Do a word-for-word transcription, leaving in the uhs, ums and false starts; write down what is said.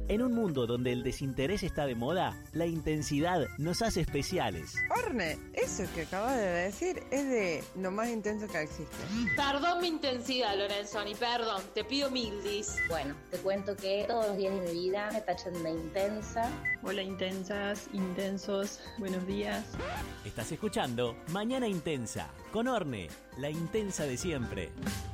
En un mundo donde el desinterés está de moda, la intensidad nos hace especiales. Orne, eso que acabas de decir es de lo más intenso que existe. Perdón mi intensidad, Lorenzoni, perdón, te pido mil dis. Bueno, te cuento que todos los días de mi vida me tachan de intensa. Hola intensas, intensos, buenos días. Estás escuchando Mañana Intensa, con Orne, la intensa de siempre.